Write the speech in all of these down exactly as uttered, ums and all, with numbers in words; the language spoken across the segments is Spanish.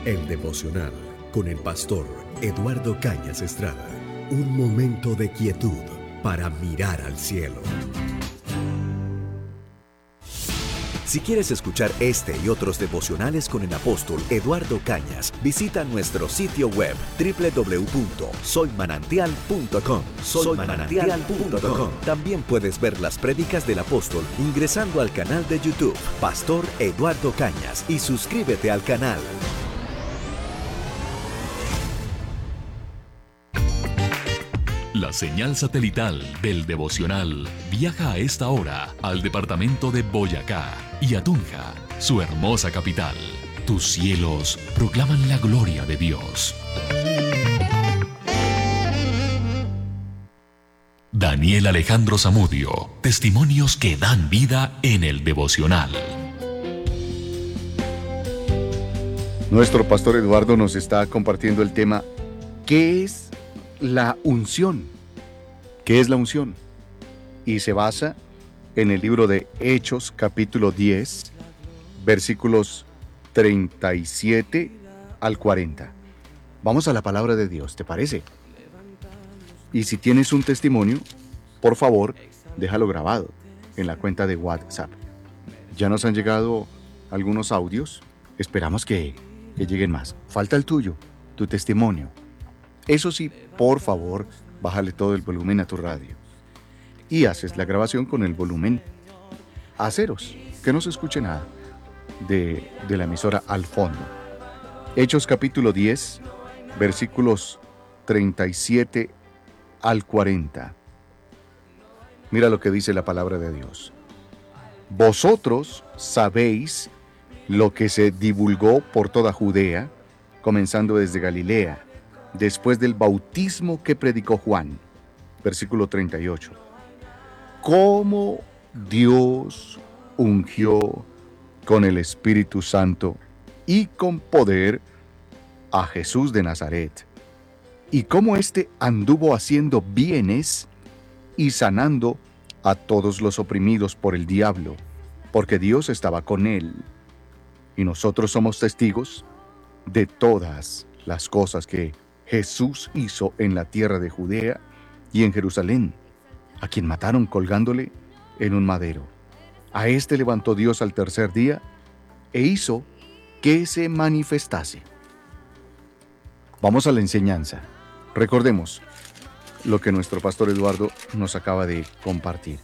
El devocional con el pastor Eduardo Cañas Estrada. Un momento de quietud para mirar al cielo. Si quieres escuchar este y otros devocionales con el apóstol Eduardo Cañas, visita nuestro sitio web doble u doble u doble u punto soy manantial punto com. soy manantial punto com. También puedes ver las prédicas del apóstol ingresando al canal de YouTube Pastor Eduardo Cañas y suscríbete al canal. La señal satelital del devocional viaja a esta hora al departamento de Boyacá y a Tunja, su hermosa capital. Tus cielos proclaman la gloria de Dios. Daniel Alejandro Zamudio, testimonios que dan vida en el devocional. Nuestro pastor Eduardo nos está compartiendo el tema ¿qué es la unción? ¿Qué es la unción? Y se basa en el libro de Hechos, capítulo diez, versículos treinta y siete al cuarenta. Vamos a la palabra de Dios, ¿te parece? Y si tienes un testimonio, por favor, déjalo grabado en la cuenta de WhatsApp. Ya nos han llegado algunos audios, esperamos que, que lleguen más. Falta el tuyo, tu testimonio. Eso sí, por favor, bájale todo el volumen a tu radio. Y haces la grabación con el volumen a ceros, que no se escuche nada de, de la emisora al fondo. Hechos capítulo diez, versículos treinta y siete al cuarenta. Mira lo que dice la palabra de Dios. Vosotros sabéis lo que se divulgó por toda Judea, comenzando desde Galilea, después del bautismo que predicó Juan. Versículo treinta y ocho. Cómo Dios ungió con el Espíritu Santo y con poder a Jesús de Nazaret, y cómo éste anduvo haciendo bienes y sanando a todos los oprimidos por el diablo, porque Dios estaba con él. Y nosotros somos testigos de todas las cosas que Jesús hizo en la tierra de Judea y en Jerusalén, a quien mataron colgándole en un madero. A este levantó Dios al tercer día e hizo que se manifestase. Vamos a la enseñanza. Recordemos lo que nuestro pastor Eduardo nos acaba de compartir.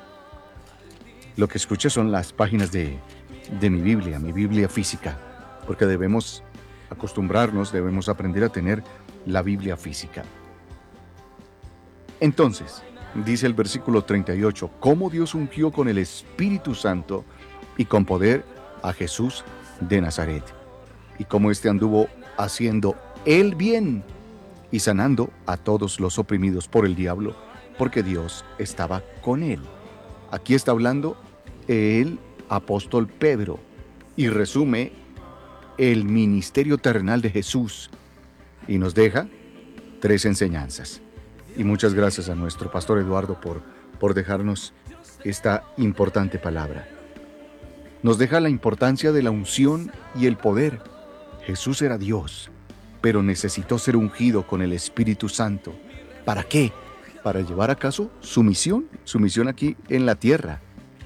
Lo que escuché son las páginas de, de mi Biblia, mi Biblia física, porque debemos acostumbrarnos, debemos aprender a tener la Biblia física. Entonces, dice el versículo treinta y ocho, cómo Dios ungió con el Espíritu Santo y con poder a Jesús de Nazaret, y cómo éste anduvo haciendo el bien y sanando a todos los oprimidos por el diablo, porque Dios estaba con él. Aquí está hablando el apóstol Pedro y resume el ministerio terrenal de Jesús y nos deja tres enseñanzas. Y muchas gracias a nuestro pastor Eduardo por, por dejarnos esta importante palabra. Nos deja la importancia de la unción y el poder. Jesús era Dios, pero necesitó ser ungido con el Espíritu Santo. ¿Para qué? Para llevar a cabo su misión, su misión aquí en la tierra.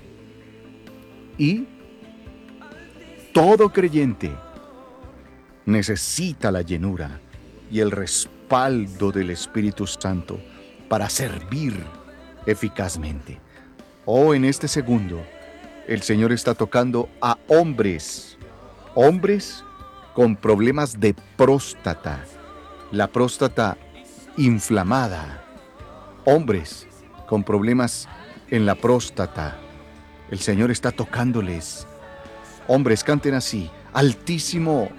Y todo creyente necesita la llenura y el respaldo del Espíritu Santo para servir eficazmente. Oh, en este segundo, el Señor está tocando a hombres, hombres con problemas de próstata, la próstata inflamada, hombres con problemas en la próstata. El Señor está tocándoles. Hombres, canten así: Altísimo